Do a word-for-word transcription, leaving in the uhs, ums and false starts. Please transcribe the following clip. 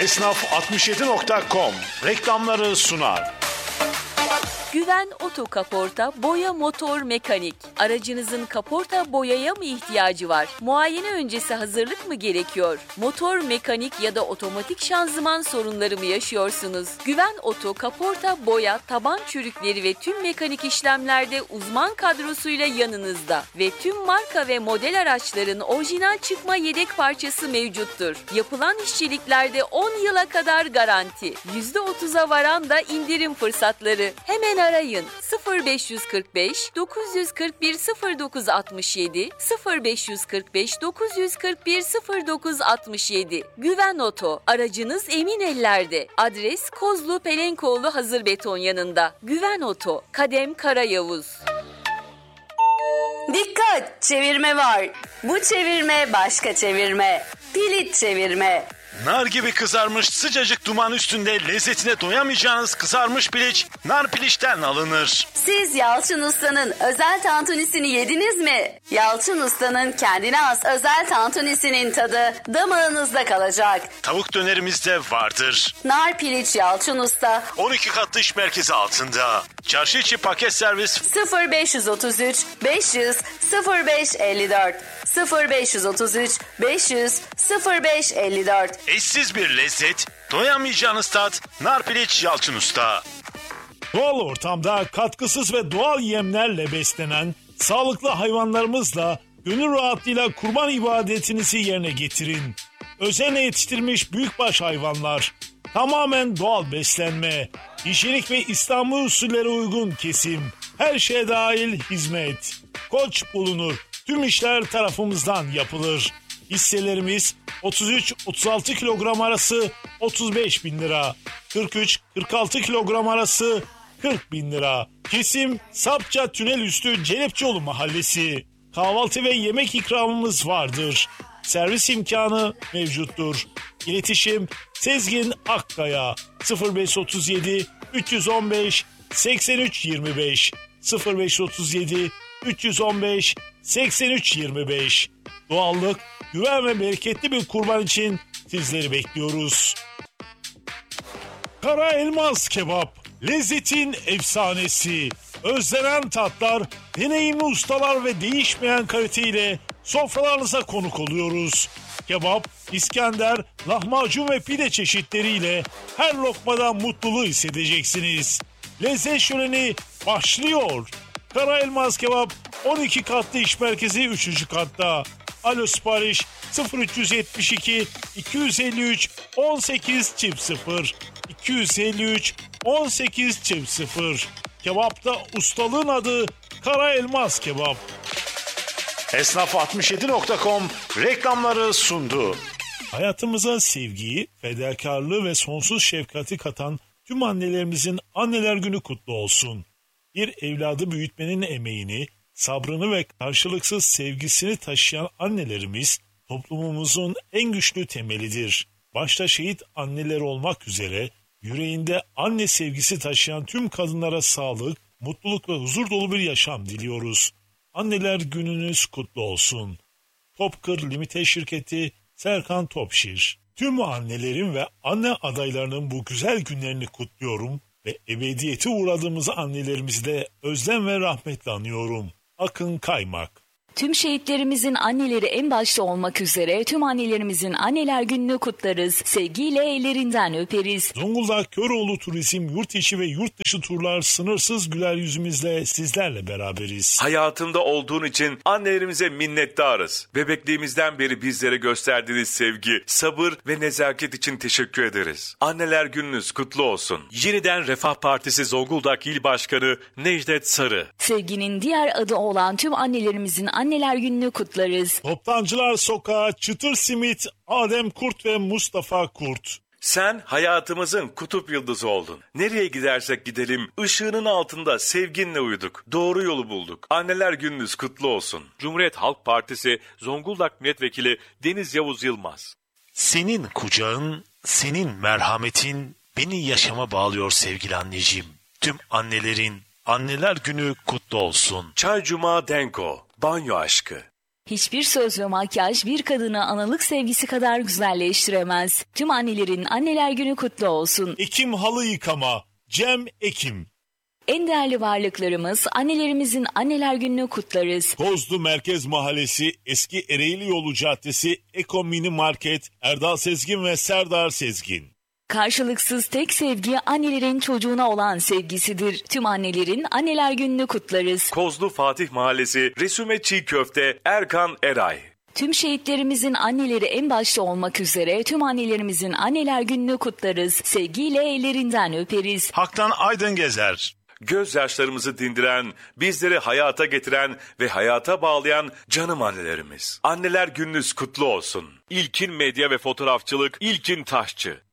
Esnaf altmış yedi nokta com reklamları sunar. Güven Oto Kaporta, boya, motor, mekanik. Aracınızın kaporta boyaya mı ihtiyacı var? Muayene öncesi hazırlık mı gerekiyor? Motor, mekanik ya da otomatik şanzıman sorunları mı yaşıyorsunuz? Güven Oto Kaporta, boya, taban çürükleri ve tüm mekanik işlemlerde uzman kadrosuyla yanınızda. Ve tüm marka ve model araçların orijinal çıkma yedek parçası mevcuttur. Yapılan işçiliklerde on yıla kadar garanti. yüzde otuza varan da indirim fırsatları. Hemen arayın sıfır beş kırk beş dokuz kırk bir sıfır dokuz altmış yedi sıfır beş kırk beş dokuz kırk bir sıfır dokuz altmış yedi. Güven Oto, aracınız emin ellerde. Adres Kozlu Pelenkoğlu Hazır Beton yanında. Güven Oto, Kadem Karayavuz. Dikkat! Çevirme var. Bu çevirme başka çevirme. Pilit çevirme. Nar gibi kızarmış sıcacık duman üstünde lezzetine doyamayacağınız kızarmış piliç Nar Piliç'ten alınır. Siz Yalçın Usta'nın özel tantunisini yediniz mi? Yalçın Usta'nın kendine has özel tantunisinin tadı damağınızda kalacak. Tavuk dönerimizde vardır. Nar Piliç Yalçın Usta. on iki katlı iş merkezi altında. Çarşı içi paket servis sıfır beş otuz üç beş yüz sıfır beş elli dört sıfır beş otuz üç beş yüz sıfır beş elli dört. Eşsiz bir lezzet, doyamayacağınız tat, Nar Piliç Yalçın Usta. Doğal ortamda katkısız ve doğal yemlerle beslenen sağlıklı hayvanlarımızla gönül rahatlığıyla kurban ibadetinizi yerine getirin. Özenle yetiştirilmiş büyükbaş hayvanlar, tamamen doğal beslenme, hijyenik ve İslami usullere uygun kesim, her şeye dahil hizmet. Koç bulunur, tüm işler tarafımızdan yapılır. Hisselerimiz otuz üç otuz altı kilogram arası otuz beş bin lira, kırk üç kırk altı kilogram arası kırk bin lira. Kesim Sapça Tünel Üstü Celepçioğlu Mahallesi. Kahvaltı ve yemek ikramımız vardır. Servis imkanı mevcuttur. İletişim Sezgin Akkaya sıfır beş otuz yedi üç yüz on beş seksen üç yirmi beş sıfır beş otuz yedi üç yüz on beş seksen üç yirmi beş. Doğallık, güven ve bereketli bir kurban için sizleri bekliyoruz. Kara Elmas Kebap, lezzetin efsanesi. Özlenen tatlar, deneyimli ustalar ve değişmeyen kaliteyle sofralarınıza konuk oluyoruz. Kebap, İskender, lahmacun ve pide çeşitleriyle her lokmada mutluluğu hissedeceksiniz. Lezzet şöleni başlıyor. Kara Elmas Kebap on iki katlı iş merkezi üçüncü katta. Alo sipariş sıfır üç yetmiş iki iki yüz elli üç on sekiz çift sıfır iki yüz elli üç on sekiz çift sıfır. Kebapta ustalığın adı Kara Elmas Kebap. Esnaf altmış yedi nokta com reklamları sundu. Hayatımıza sevgiyi, fedakarlığı ve sonsuz şefkati katan tüm annelerimizin Anneler Günü kutlu olsun. Bir evladı büyütmenin emeğini, sabrını ve karşılıksız sevgisini taşıyan annelerimiz toplumumuzun en güçlü temelidir. Başta şehit anneler olmak üzere yüreğinde anne sevgisi taşıyan tüm kadınlara sağlık, mutluluk ve huzur dolu bir yaşam diliyoruz. Anneler Gününüz kutlu olsun. Topkır Limited Şirketi, Serkan Topşir. Tüm annelerin ve anne adaylarının bu güzel günlerini kutluyorum ve ebediyete uğradığımız annelerimizi de özlem ve rahmetle anıyorum. Akın Kaymak. Tüm şehitlerimizin anneleri en başta olmak üzere tüm annelerimizin Anneler Günü'nü kutlarız. Sevgiyle ellerinden öperiz. Zonguldak Köroğlu Turizm yurt içi ve yurt dışı turlar sınırsız güler yüzümüzle sizlerle beraberiz. Hayatında olduğun için annelerimize minnettarız. Bebekliğimizden beri bizlere gösterdiğiniz sevgi, sabır ve nezaket için teşekkür ederiz. Anneler Gününüz kutlu olsun. Yeniden Refah Partisi Zonguldak İl Başkanı Necdet Sarı. Sevginin diğer adı olan tüm annelerimizin Anneler Günü'nü kutlarız. Toptancılar Sokağı, Çıtır Simit, Adem Kurt ve Mustafa Kurt. Sen hayatımızın kutup yıldızı oldun. Nereye gidersek gidelim ışığının altında sevginle uyuduk. Doğru yolu bulduk. Anneler Gününüz kutlu olsun. Cumhuriyet Halk Partisi Zonguldak Milletvekili Deniz Yavuz Yılmaz. Senin kucağın, senin merhametin beni yaşama bağlıyor sevgili anneciğim. Tüm annelerin Anneler Günü kutlu olsun. Çay Cuma Denko, banyo aşkı. Hiçbir söz ve makyaj bir kadını analık sevgisi kadar güzelleştiremez. Tüm annelerin Anneler Günü kutlu olsun. Ekim halı yıkama. Cem Ekim. En değerli varlıklarımız annelerimizin Anneler Günü'nü kutlarız. Kozlu Merkez Mahallesi, Eski Ereğli Yolu Caddesi, Eko Mini Market, Erdal Sezgin ve Serdar Sezgin. Karşılıksız tek sevgi annelerin çocuğuna olan sevgisidir. Tüm annelerin Anneler Günü'nü kutlarız. Kozlu Fatih Mahallesi, Resume Çiğ Köfte, Erkan Eray. Tüm şehitlerimizin anneleri en başta olmak üzere tüm annelerimizin Anneler Günü'nü kutlarız. Sevgiyle ellerinden öperiz. Haktan Aydın Gezer. Gözyaşlarımızı dindiren, bizleri hayata getiren ve hayata bağlayan canım annelerimiz. Anneler Gününüz kutlu olsun. İlkin Medya ve Fotoğrafçılık, İlkin Taşçı.